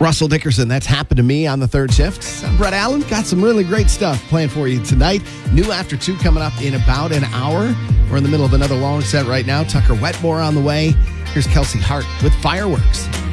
Russell Dickerson, that's Happened to Me on the third shift. I'm Brett Allen. Got some really great stuff planned for you tonight. New After 2 coming up in about an hour. We're in the middle of another long set right now. Tucker Wetmore on the way. Here's Kelsey Hart with Fireworks.